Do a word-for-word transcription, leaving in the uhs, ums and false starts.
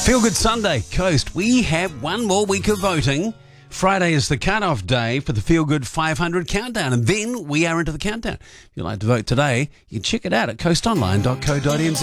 Feel Good Sunday, Coast. We have one more week of voting. Friday is the cut-off day for the Feel Good five hundred countdown, and then we are into the countdown. If you'd like to vote today, you can check it out at coast online dot co dot n z.